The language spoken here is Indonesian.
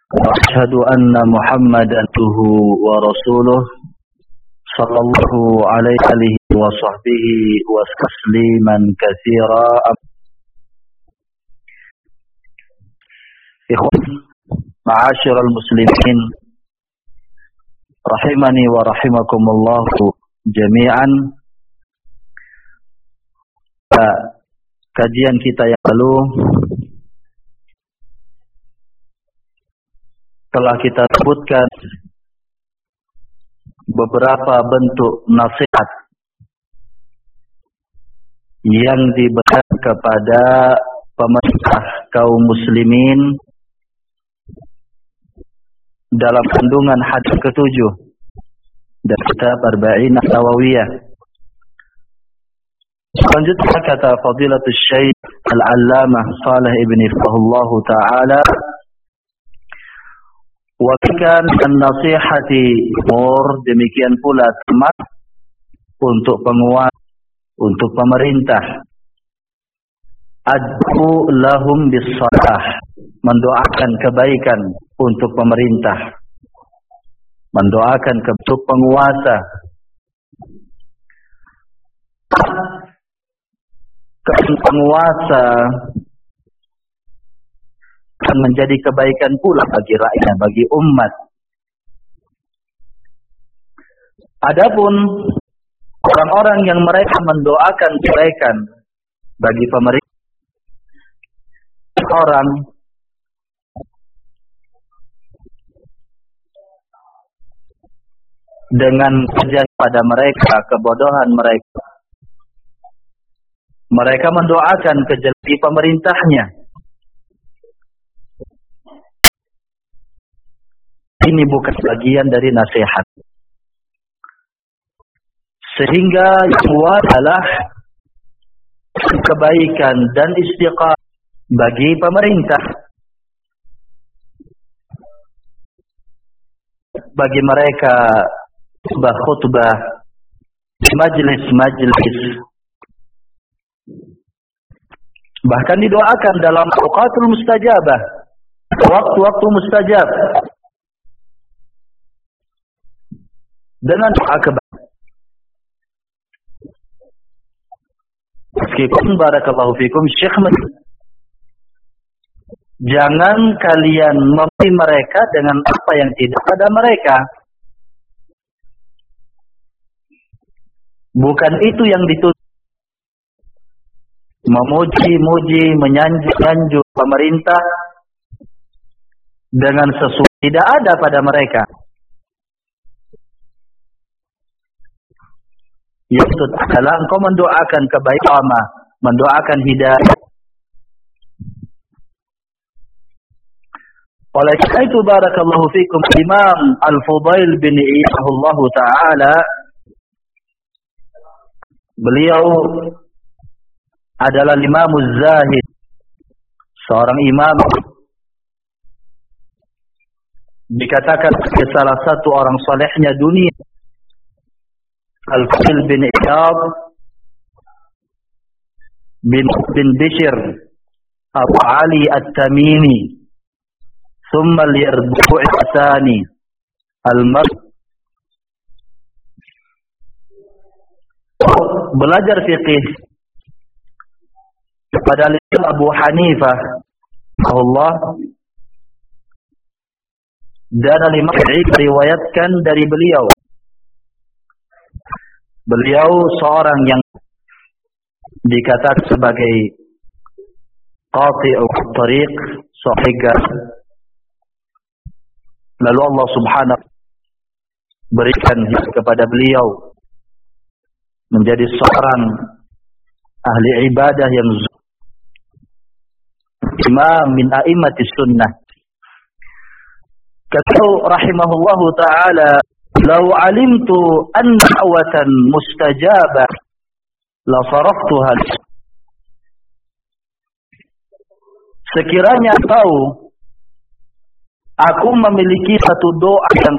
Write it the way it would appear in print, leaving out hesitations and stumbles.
وأشهد أن محمدا عبده ورسوله صلى الله عليه وصحبه وتسليما كثيرا. إخوان معاشر المسلمين rahimani wa rahimakumullah jami'an. Kajian kita yang lalu telah kita sebutkan beberapa bentuk nasihat yang diberikan kepada pemerintah kaum muslimin dalam kandungan hadis ke-7 dari kitab Arba'in An-Nawawiyah. Selanjutnya kata Fadilatul Syekh Al-Allamah Shalih ibn Fahullah Ta'ala, wa kan an-nasihati mur, demikian pula temat untuk penguasa, untuk pemerintah, ad'u lahum bis-salah, mendoakan kebaikan untuk pemerintah, mendoakan untuk penguasa. Penguasa akan menjadi kebaikan pula bagi rakyat, bagi umat. Adapun orang-orang yang mereka mendoakan kebaikan bagi pemerintah, orang dengan kerja pada mereka, kebodohan mereka, mereka mendoakan kejelekan pemerintahnya. Ini bukan bagian dari nasihat. Sehingga yang adalah kebaikan dan istiqamah bagi pemerintah, bagi mereka khutbah, majlis-majlis, bahkan didoakan dalam awqatul mustajabah, waktu-waktu mustajab, dengan doa kebaikan. Meskipun barakallahu fikum Syekh, jangan kalian memberi mereka dengan apa yang tidak pada mereka. Bukan itu yang dituntut. Memuji-muji, menyanjung pemerintah dengan sesuatu tidak ada pada mereka. Yang itu adalah engkau mendoakan kebaikan, mendoakan hidayah. Oleh karena itu barakallahu fikum, Imam Al-Fudail bin Iyad Ta'ala, beliau adalah Imamuz Zahid, seorang imam, dikatakan sebagai salah satu orang solehnya dunia. Al-Fudail bin Iyad bin Bishr Abu Ali At-Tamimi, thumma al-Yarbu'i Al-Thani belajar fiqih kepada Imam Abu Hanifah Allah, dan Imam Syafi'i riwayatkan dari beliau. Beliau seorang yang dikatakan sebagai qati'u tariq, sahihah. Lalu Allah Subhanahu berikan kepada beliau menjadi seorang ahli ibadah yang imam min a'immatis sunnah. Kata rahimahullahu ta'ala, "Law 'alimtu an da'watan mustajabah la saraftuha." Sekiranya tahu aku memiliki satu doa yang